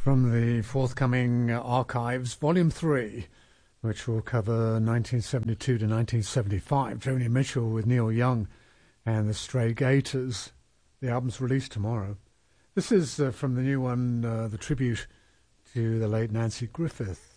from the forthcoming Archives, Volume 3, which will cover 1972 to 1975. Joni Mitchell with Neil Young and the Stray Gators. The album's released tomorrow. This is from the new one, the tribute to the late Nanci Griffith.